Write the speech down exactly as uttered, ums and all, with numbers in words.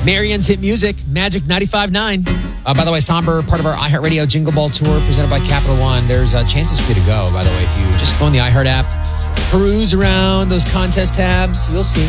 Marianne's Hit Music, Magic ninety-five point nine. Uh, by the way, Somber, part of our iHeartRadio Jingle Ball Tour presented by Capital One. There's uh, chances for you to go, by the way. If you just go on the iHeart app, peruse around those contest tabs, you'll see.